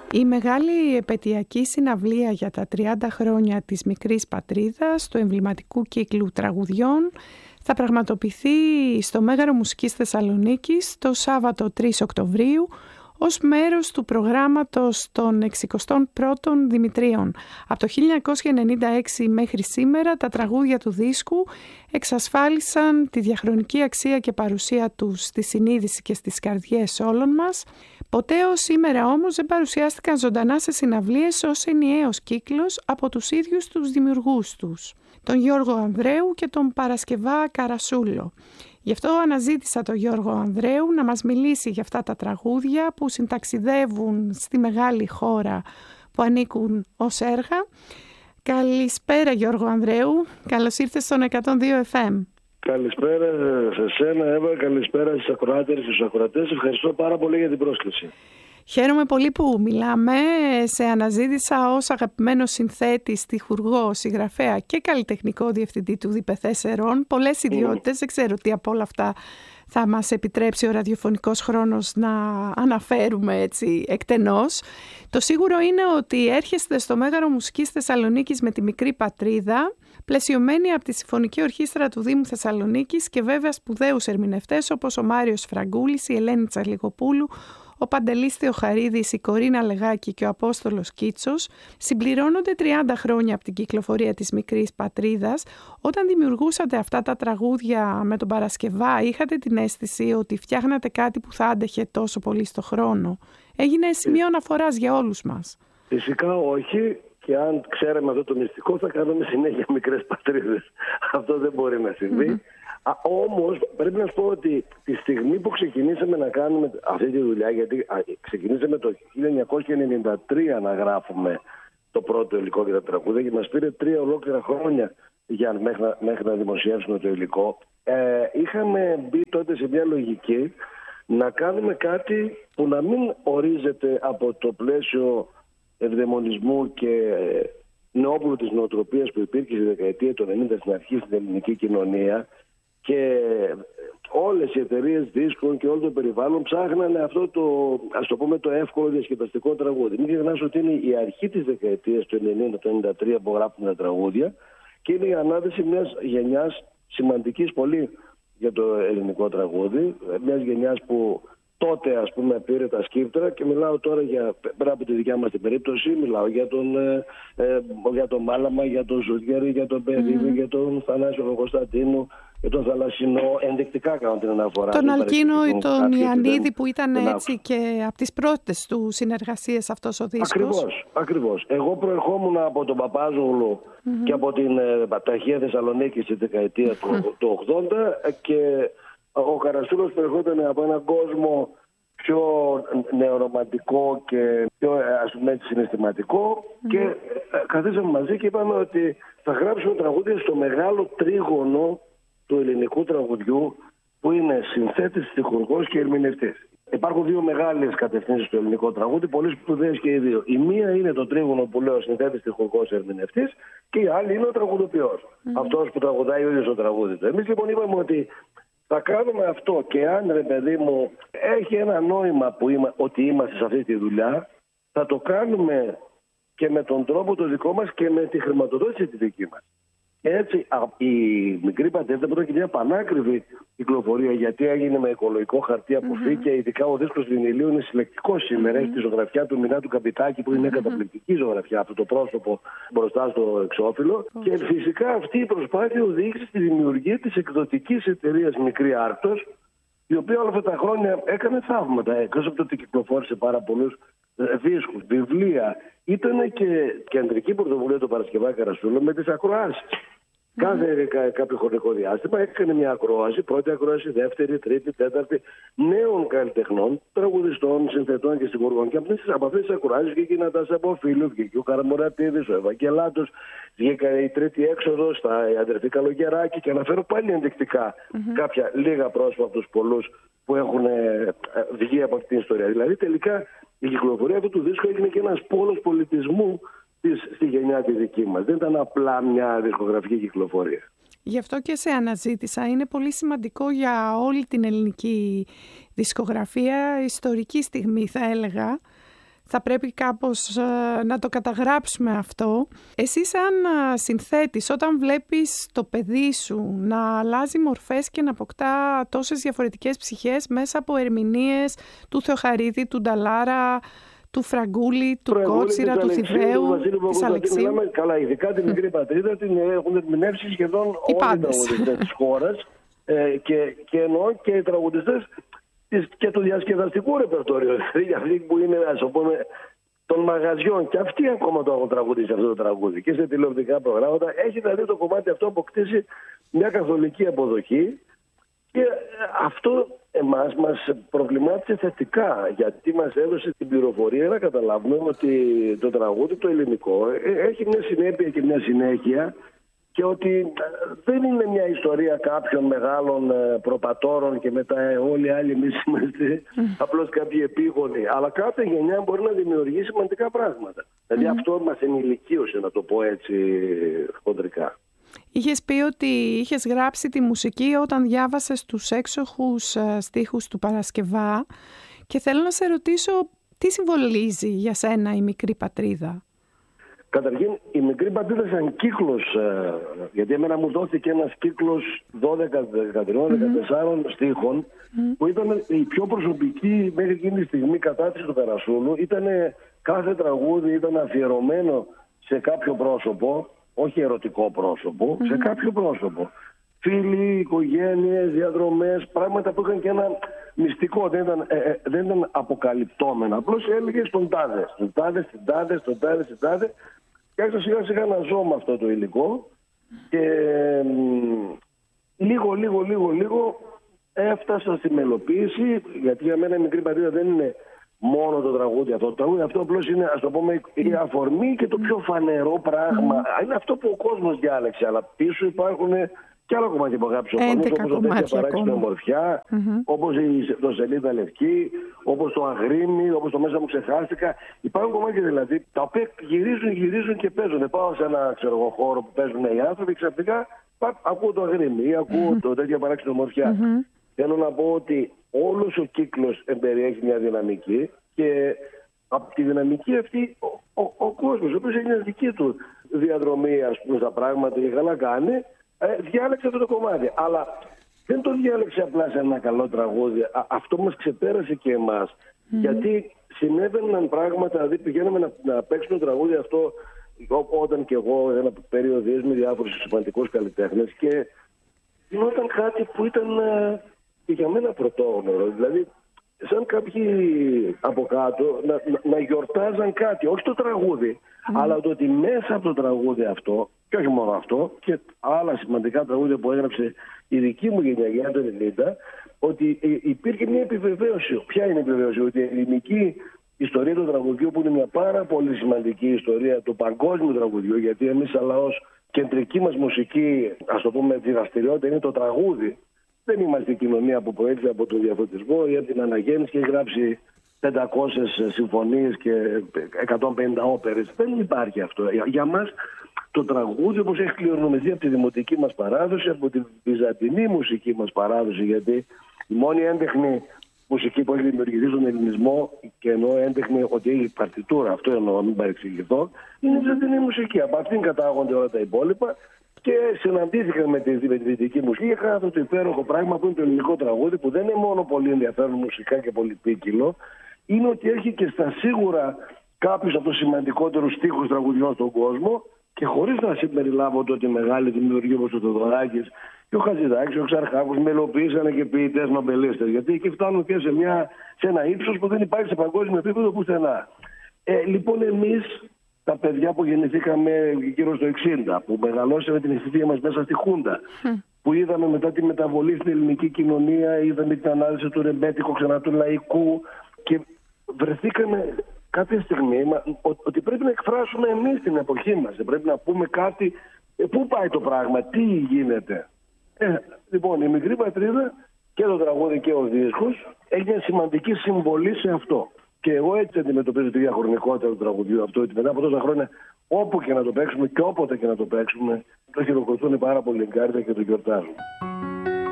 Η μεγάλη επετειακή συναυλία για τα 30 χρόνια της Μικρής Πατρίδας του εμβληματικού κύκλου τραγουδιών θα πραγματοποιηθεί στο Μέγαρο Μουσικής Θεσσαλονίκης το Σάββατο 3 Οκτωβρίου ως μέρος του προγράμματος των 61ων Δημητρίων. Από το 1996 μέχρι σήμερα τα τραγούδια του δίσκου εξασφάλισαν τη διαχρονική αξία και παρουσία τους στη συνείδηση και στις καρδιές όλων μας. Ποτέ ως σήμερα όμως δεν παρουσιάστηκαν ζωντανά σε συναυλίες ως ενιαίος κύκλος από τους ίδιους τους δημιουργούς τους, τον Γιώργο Ανδρέου και τον Παρασκευά Καρασούλο. Γι' αυτό αναζήτησα τον Γιώργο Ανδρέου να μας μιλήσει για αυτά τα τραγούδια που συνταξιδεύουν στη μεγάλη χώρα που ανήκουν ως έργα. Καλησπέρα Γιώργο Ανδρέου, καλώς ήρθες στον 102 FM. Καλησπέρα σε σένα Εύα, καλησπέρα στις ακροάτερες και στους ακροατές. Ευχαριστώ πάρα πολύ για την πρόσκληση. Χαίρομαι πολύ που μιλάμε. Σε αναζήτησα ως αγαπημένο συνθέτη, στιχουργό, συγγραφέα και καλλιτεχνικό διευθυντή του ΔΠΘ. Πολλές ιδιότητες, δεν ξέρω τι από όλα αυτά θα μας επιτρέψει ο ραδιοφωνικός χρόνος να αναφέρουμε έτσι εκτενώς. Το σίγουρο είναι ότι έρχεστε στο Μέγαρο Μουσικής Θεσσαλονίκης με τη Μικρή Πατρίδα, πλαισιωμένη από τη Συμφωνική Ορχήστρα του Δήμου Θεσσαλονίκης και βέβαια σπουδαίους ερμηνευτές όπως ο Μάριος Φραγκούλης, η Ελένη Τσαλιγοπούλου, ο Παντελής Θεοχαρίδης, η Κορίνα Λεγάκη και ο Απόστολος Κίτσος. Συμπληρώνονται 30 χρόνια από την κυκλοφορία της Μικρής Πατρίδας. Όταν δημιουργούσατε αυτά τα τραγούδια με τον Παρασκευά, είχατε την αίσθηση ότι φτιάχνατε κάτι που θα άντεχε τόσο πολύ στο χρόνο? Έγινε σημείο αναφοράς για όλους μας. Φυσικά όχι, και αν ξέραμε αυτό το μυστικό θα κάνουμε συνέχεια Μικρές Πατρίδες. Αυτό δεν μπορεί να συμβεί. Όμως πρέπει να σου πω ότι τη στιγμή που ξεκινήσαμε να κάνουμε αυτή τη δουλειά, γιατί ξεκινήσαμε το 1993 να γράφουμε το πρώτο υλικό για τα τραγούδια και μας πήρε 3 ολόκληρα χρόνια μέχρι να δημοσιεύσουμε το υλικό, είχαμε μπει τότε σε μια λογική να κάνουμε κάτι που να μην ορίζεται από το πλαίσιο ευδαιμονισμού και νεόπλου της νοοτροπίας που υπήρχε στη δεκαετία του 90 στην αρχή στην ελληνική κοινωνία. Και όλες οι εταιρείες δίσκων και όλο το περιβάλλον ψάχνανε αυτό το, ας το πούμε, το εύκολο διασκεδαστικό τραγούδι. Μην ξεχνάς ότι είναι η αρχή της δεκαετίας του 90-93 που γράφουν τα τραγούδια και είναι η ανάδυση μιας γενιάς σημαντικής πολύ για το ελληνικό τραγούδι. Μιας γενιάς που τότε, ας πούμε, πήρε τα σκύπτρα, και μιλάω τώρα πέρα από τη δικιά μας την περίπτωση, μιλάω για τον Μάλαμα, για τον Ζούτγερη, για τον Περίβη, για τον Θανάσιο Κωνσταντίνου, για τον Θαλασσινό. Ενδεικτικά κάνω την αναφορά. Τον Αλκίνο ή τον Ιαννίδη που ήταν έτσι και από τις πρώτες του συνεργασίες αυτός ο δίσκος. Ακριβώς. Εγώ προερχόμουν από τον Παπάζογλου και από την Ταχεία Θεσσαλονίκη στη δεκαετία του 80 και ο Καρασούλος προερχόταν από έναν κόσμο πιο νεορομαντικό και πιο, ας πούμε, συναισθηματικό και καθίσαμε μαζί και είπαμε ότι θα γράψουμε τραγούδια στο μεγάλο τρίγωνο του ελληνικού τραγουδιού που είναι συνθέτης, στιχουργός και ερμηνευτής. Υπάρχουν 2 μεγάλες κατευθύνσεις στο ελληνικό τραγούδι, πολύ σπουδαίες και οι 2. Η μία είναι το τρίγωνο που λέω συνθέτης, στιχουργός, ερμηνευτής, και η άλλη είναι ο τραγουδοποιός. Αυτός που τραγουδάει ο ίδιος το τραγούδι του. Εμείς λοιπόν είπαμε ότι θα κάνουμε αυτό, και αν, ρε παιδί μου, έχει ένα νόημα ότι είμαστε σε αυτή τη δουλειά, θα το κάνουμε και με τον τρόπο το δικό μας και με τη χρηματοδότηση τη δική μας. Έτσι η Μικρή Πατρίδα που ήταν και μια πανάκριβη κυκλοφορία, γιατί έγινε με οικολογικό χαρτί από φύκια, ειδικά ο δίσκος βινιλίου είναι συλλεκτικός σήμερα. Έχει τη ζωγραφιά του Μινά του Καπιτάκη που είναι καταπληκτική ζωγραφιά, αυτό το πρόσωπο μπροστά στο εξώφυλλο. Και φυσικά αυτή η προσπάθεια οδήγησε στη δημιουργία της εκδοτικής εταιρείας Μικρή Άρκτος, η οποία όλα αυτά τα χρόνια έκανε θαύματα. Εκτός από το ότι κυκλοφόρησε πάρα πολλούς δίσκους, βιβλία, ήταν και κεντρική πρωτοβουλία του Παρασκευά Καρασούλου με τις ακροάσεις. Κάθε κάποιο χρονικό διάστημα έκανε μια ακρόαση, πρώτη ακρόαση, δεύτερη, τρίτη, τέταρτη, νέων καλλιτεχνών, τραγουδιστών, συνθετών και στιχουργών. Και από αυτές τις ακροάσεις βγήκε η Νατάσα Ποφίλου, βγήκε ο Καραμουρατίδης, ο Ευαγγελάτος, βγήκε η τρίτη έξοδος, η αδερφή Καλογεράκη, και αναφέρω πάλι ενδεικτικά κάποια λίγα πρόσωπα από τους πολλούς που έχουν βγει από αυτή την ιστορία. Δηλαδή τελικά η κυκλοφορία αυτού του δίσκου έγινε και ένας πόλος πολιτισμού στη γενιά τη δική μας. Δεν ήταν απλά μια δισκογραφική κυκλοφορία. Γι' αυτό και σε αναζήτησα. Είναι πολύ σημαντικό για όλη την ελληνική δισκογραφία, ιστορική στιγμή θα έλεγα. θα πρέπει κάπως να το καταγράψουμε αυτό. Εσύ σαν συνθέτης, όταν βλέπεις το παιδί σου να αλλάζει μορφές και να αποκτά τόσες διαφορετικές ψυχές μέσα από ερμηνείες του Θεοχαρίδη, του Νταλάρα, του Φραγκούλη, του Κότσιρα, του Θηβαίου, της Αλεξίου. Καλά, ειδικά τη Μικρή Πατρίδα την έχουν ερμηνεύσει σχεδόν όλοι οι τραγουδιστές της χώρας και εννοώ και οι τραγουδιστές και του διασκεδαστικού ρεπερτόριου, δηλαδή αυτοί που είναι, ας το πούμε, των μαγαζιών, και αυτοί ακόμα το έχουν τραγουδίσει αυτό το τραγούδι και σε τηλεοπτικά προγράμματα. Έχει δηλαδή το κομμάτι αυτό αποκτήσει μια καθολική αποδοχή και αυτό εμάς μας προβλημάτισε θετικά, γιατί μας έδωσε την πληροφορία να καταλάβουμε ότι το τραγούδι το ελληνικό έχει μια συνέπεια και μια συνέχεια και ότι δεν είναι μια ιστορία κάποιων μεγάλων προπατόρων και μετά όλοι οι άλλοι εμείς είμαστε απλώς κάποιοι επίγονοι, αλλά κάθε γενιά μπορεί να δημιουργήσει σημαντικά πράγματα. Δηλαδή αυτό μας ενηλικίωσε, να το πω έτσι χοντρικά. Είχες πει ότι είχες γράψει τη μουσική όταν διάβασες τους έξοχους στίχους του Παρασκευά και θέλω να σε ρωτήσω τι συμβολίζει για σένα η Μικρή Πατρίδα. Καταρχήν, η Μικρή Πατρίδα σαν κύκλος, γιατί εμένα μου δόθηκε ένας κύκλος 12-13-14 στίχων που ήταν η πιο προσωπική μέχρι εκείνη τη στιγμή κατάσταση του Καρασούλου. Κάθε τραγούδι ήταν αφιερωμένο σε κάποιο πρόσωπο, όχι ερωτικό πρόσωπο, σε κάποιο πρόσωπο. Φίλοι, οικογένειες, διαδρομές, πράγματα που είχαν και ένα μυστικό, δεν ήταν αποκαλυπτόμενα. Απλώς έλεγε στον τάδε, στον τάδε, στην τάδε, στον τάδε, στην τάδε. Και άρχισα σιγά σιγά να ζω με αυτό το υλικό και λίγο έφτασα στη μελοποίηση, γιατί για μένα η Μικρή Πατρίδα δεν είναι μόνο το τραγούδι αυτό. Το τραγούδι αυτό απλώς είναι, ας το πούμε, η αφορμή και το πιο φανερό πράγμα. Είναι αυτό που ο κόσμος διάλεξε, αλλά πίσω υπάρχουν και άλλα κομμάτια που αγάπησε ο κόσμος, όπως το Τέτοια Παράξενη Ομορφιά, όπως η Σελίδα Λευκή, όπως το Αγρίμι, όπως το Μέσα μου ξεχάστηκα. Υπάρχουν κομμάτια δηλαδή τα οποία γυρίζουν και παίζουν. Πάω σε ένα χώρο που παίζουν οι άνθρωποι, ξαφνικά ακούω το Αγρίμι ή ακούω το Τέτοια Παράξενη Ομορφιά. Θέλω να πω ότι όλος ο κύκλος εμπεριέχει μια δυναμική και από τη δυναμική αυτή ο κόσμος, ο οποίος έχει μια δική του διαδρομή, ας πούμε, στα πράγματα και καλά κάνει, διάλεξε αυτό το κομμάτι. Αλλά δεν το διάλεξε απλά σε ένα καλό τραγούδι. Αυτό μας ξεπέρασε και εμάς. Γιατί συνέβαιναν πράγματα, δηλαδή πηγαίναμε να παίξουμε το τραγούδι αυτό όταν και εγώ ένα περιοδίες με διάφορους σημαντικούς καλλιτέχνες και γινόταν κάτι που ήταν και για μένα πρωτόγνωρο. Δηλαδή σαν κάποιοι από κάτω να γιορτάζαν κάτι, όχι το τραγούδι, αλλά το ότι μέσα από το τραγούδι αυτό, και όχι μόνο αυτό, και άλλα σημαντικά τραγούδια που έγραψε η δική μου γενιά για το 90, ότι υπήρχε μια επιβεβαίωση. Ποια είναι η επιβεβαίωση? Ότι η ελληνική ιστορία του τραγουδιού, που είναι μια πάρα πολύ σημαντική ιστορία του παγκόσμιου τραγουδιού, γιατί εμείς σαν λαός κεντρική μας μουσική, ας το πούμε, τη δραστηριότητα είναι το τραγούδι. Δεν είμαστε η κοινωνία που προέρχεται από τον διαφωτισμό ή από την αναγέννηση και έχει γράψει 500 συμφωνίες και 150 όπερες. Δεν υπάρχει αυτό. Για μας το τραγούδι, όπως έχει κληρονομηθεί από τη δημοτική μας παράδοση, από τη βυζαντινή μουσική μας παράδοση, γιατί η μόνη έντεχνη μουσική που έχει δημιουργηθεί στον ελληνισμό, και εννοώ έντεχνη ότι έχει παρτιτούρα, αυτό εννοώ, μην παρεξηγηθώ, είναι η βυζαντινή μουσική. Από αυτήν κατάγονται όλα τα υπόλοιπα. Και συναντήθηκα με τη δυτική μουσική και είχα αυτό το υπέροχο πράγμα που είναι το ελληνικό τραγούδι, που δεν είναι μόνο πολύ ενδιαφέρον μουσικά και πολυπίκυλο, είναι ότι έχει και στα σίγουρα κάποιους από τους σημαντικότερους στίχους τραγουδιών στον κόσμο, και χωρίς να συμπεριλάβω το ότι οι μεγάλοι δημιουργοί όπως ο Θεοδωράκης και ο Χατζηδάκης, ο Ξαρχάκος μελοποιήσανε και ποιητές νομπελίστες, γιατί εκεί φτάνουν και σε ένα ύψος που δεν υπάρχει σε παγκόσμιο επίπεδο πουθενά. Λοιπόν, εμείς τα παιδιά που γεννηθήκαμε γύρω στο 60, που μεγαλώσαμε την αισθητία μας μέσα στη Χούντα, που είδαμε μετά τη μεταβολή στην ελληνική κοινωνία, είδαμε την ανάλυση του ρεμπέτικου ξανά του λαϊκού και βρεθήκαμε κάποια στιγμή ότι πρέπει να εκφράσουμε εμείς την εποχή μας. Πρέπει να πούμε κάτι, πού πάει το πράγμα, τι γίνεται. Λοιπόν, η Μικρή Πατρίδα και το τραγούδι και ο δίσκος έχει μια σημαντική συμβολή σε αυτό. Και εγώ έτσι αντιμετωπίζω τη διαχρονικότητα του τραγουδιού αυτό, ότι μετά από τόσα χρόνια, όπου και να το παίξουμε και όποτε και να το παίξουμε, το χειροκροτούν πάρα πολύ εγκάρδια και το γιορτάζουν.